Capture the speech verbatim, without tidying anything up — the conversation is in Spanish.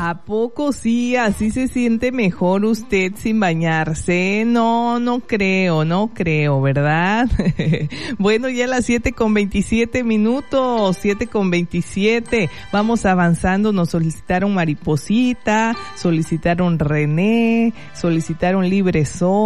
¿A poco sí? ¿Así se siente mejor usted sin bañarse? No, no creo, no creo, ¿verdad? Bueno, ya a las siete con veintisiete minutos, siete con veintisiete. Vamos avanzando. Nos solicitaron Mariposita, solicitaron René, solicitaron Libre Sol.